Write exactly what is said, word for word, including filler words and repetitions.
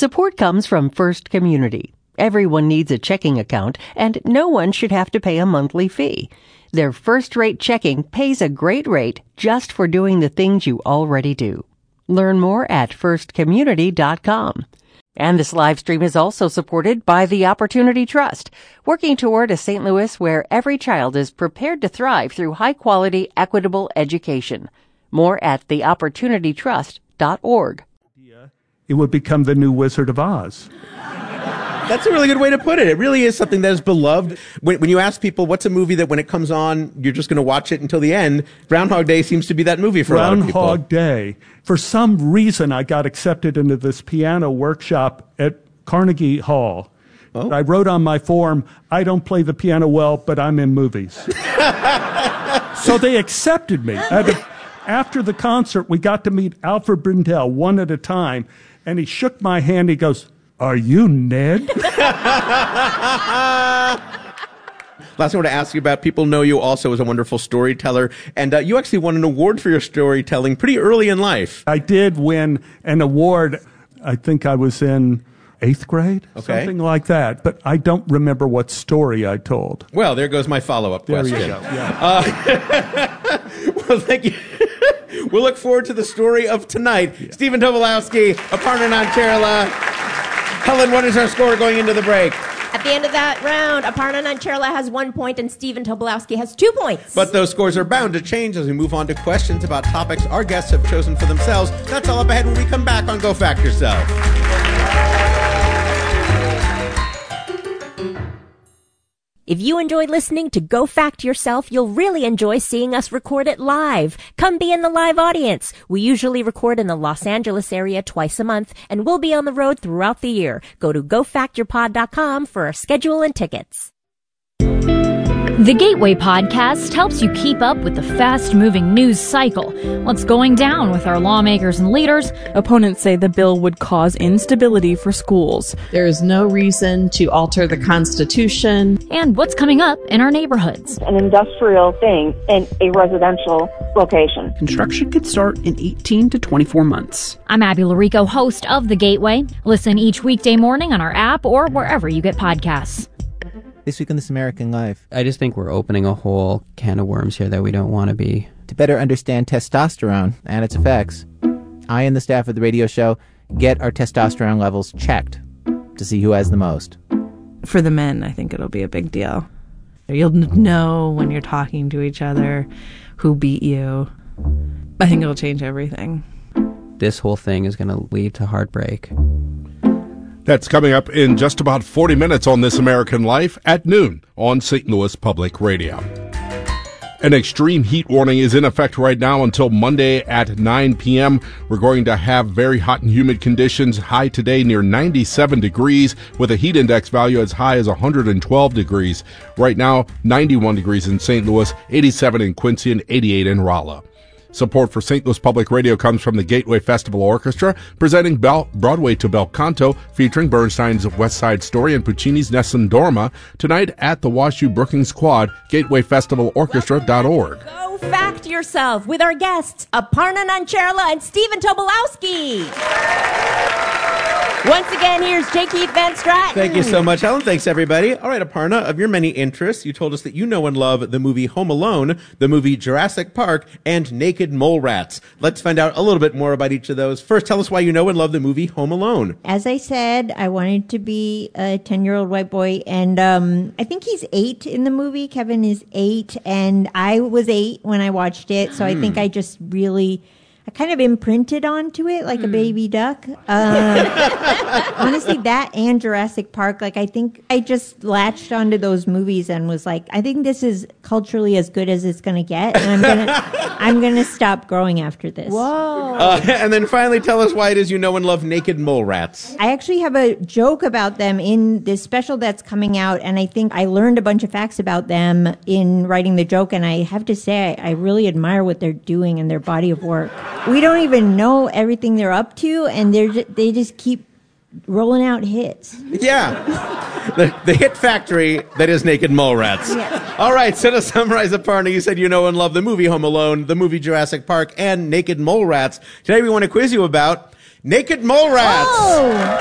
Support comes from First Community. Everyone needs a checking account, and no one should have to pay a monthly fee. Their first-rate checking pays a great rate just for doing the things you already do. Learn more at first community dot com. And this live stream is also supported by the Opportunity Trust, working toward a Saint Louis where every child is prepared to thrive through high-quality, equitable education. More at the opportunity trust dot org. It would become the new Wizard of Oz. That's a really good way to put it. It really is something that is beloved. When, when you ask people, what's a movie that when it comes on, you're just going to watch it until the end, Groundhog Day seems to be that movie for Groundhog a lot of people. Groundhog Day. For some reason, I got accepted into this piano workshop at Carnegie Hall. Oh. I wrote on my form, I don't play the piano well, but I'm in movies. So they accepted me. The, after the concert, we got to meet Alfred Brindell one at a time, and he shook my hand. He goes, "Are you Ned?" Last thing I want to ask you about, people know you also as a wonderful storyteller, and uh, you actually won an award for your storytelling pretty early in life. I did win an award. I think I was in eighth grade, okay. Something like that, but I don't remember what story I told. Well, there goes my follow-up there question. You go. Yeah. Uh, well, thank you. We'll look forward to the story of tonight. Yeah. Stephen Tobolowsky, Aparna Nancherla. Helen, what is our score going into the break? At the end of that round, Aparna Nancherla has one point and Stephen Tobolowsky has two points. But those scores are bound to change as we move on to questions about topics our guests have chosen for themselves. That's all up ahead when we come back on Go Fact Yourself. If you enjoyed listening to Go Fact Yourself, you'll really enjoy seeing us record it live. Come be in the live audience. We usually record in the Los Angeles area twice a month, and we'll be on the road throughout the year. Go to go fact your pod dot com for our schedule and tickets. The Gateway Podcast helps you keep up with the fast-moving news cycle. What's going down with our lawmakers and leaders? Opponents say the bill would cause instability for schools. There is no reason to alter the Constitution. And what's coming up in our neighborhoods. An industrial thing in a residential location. Construction could start in eighteen to twenty-four months. I'm Abby Larico, host of The Gateway. Listen each weekday morning on our app or wherever you get podcasts. This week on This American Life. I just think we're opening a whole can of worms here that we don't want to be. To better understand testosterone and its effects, I and the staff of the radio show get our testosterone levels checked to see who has the most. For the men, I think it'll be a big deal. You'll know when you're talking to each other who beat you. I think it'll change everything. This whole thing is going to lead to heartbreak. That's coming up in just about forty minutes on This American Life at noon on Saint Louis Public Radio. An extreme heat warning is in effect right now until Monday at nine p.m. We're going to have very hot and humid conditions, high today near ninety-seven degrees, with a heat index value as high as one hundred twelve degrees. Right now, ninety-one degrees in Saint Louis, eighty-seven in Quincy, and eighty-eight in Rolla. Support for Saint Louis Public Radio comes from the Gateway Festival Orchestra, presenting Bel- Broadway to Bel Canto, featuring Bernstein's West Side Story and Puccini's Nessun Dorma, tonight at the WashU Brookings Quad, gateway festival orchestra dot org. Go Fact Yourself with our guests, Aparna Nancherla and Stephen Tobolowsky. Once again, here's J. Keith Van Stratton. Thank you so much, Helen. Thanks, everybody. All right, Aparna, of your many interests, you told us that you know and love the movie Home Alone, the movie Jurassic Park, and Naked Mole Rats. Let's find out a little bit more about each of those. First, tell us why you know and love the movie Home Alone. As I said, I wanted to be a ten-year-old white boy, and um, I think he's eight in the movie. Kevin is eight, and I was eight when I watched it, so mm. I think I just really... I kind of imprinted onto it like mm. a baby duck. Uh, honestly, that and Jurassic Park, like I think I just latched onto those movies and was like, I think this is culturally as good as it's going to get, and I'm gonna, I'm gonna stop growing after this. Whoa! Uh, and then finally, tell us why it is you know and love Naked Mole Rats. I actually have a joke about them in this special that's coming out, and I think I learned a bunch of facts about them in writing the joke, and I have to say, I, I really admire what they're doing in their body of work. We don't even know everything they're up to, and they're just, they just keep rolling out hits. Yeah. The, the hit factory that is Naked Mole Rats. Yeah. All right, so to summarize, Aparna, you said you know and love the movie Home Alone, the movie Jurassic Park, and Naked Mole Rats. Today we want to quiz you about Naked Mole Rats. Oh!